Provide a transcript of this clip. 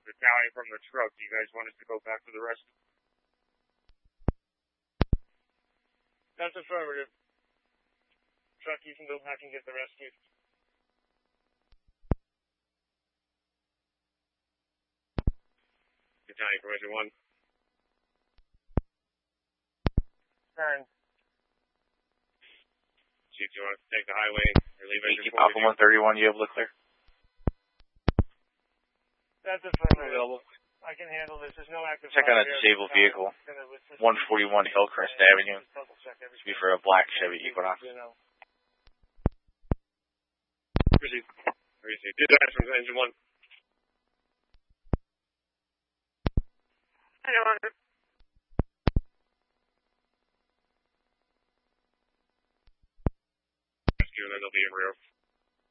battalion from the truck. Do you guys want us to go back to the rescue? That's affirmative. Truck, you can go back and get the rescue. Battalion Formation 1. Turn. Chief, do you want to take the highway or leave it? Keep Alpha 131, you have look clear. That's affirmative. I can handle this. There's no active. Check on a disabled vehicle. 141 Hillcrest Avenue. This be for a black Chevy Equinox. Proceed. Dispatch from engine 1. Rescue, and then they'll be in rear.